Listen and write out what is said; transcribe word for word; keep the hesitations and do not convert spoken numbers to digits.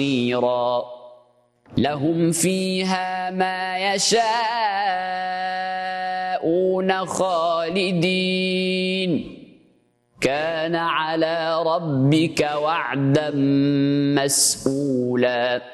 حصيرا لهم فيها ما يشاءون خالدين كان على ربك وعدا مسئولا